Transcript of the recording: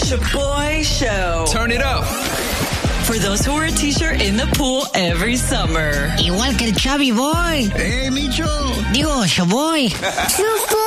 Chaboy Show. Turn it up. For those who wear a t-shirt in the pool every summer. Igual que el Chubby Boy. Micho. Digo, Chaboy.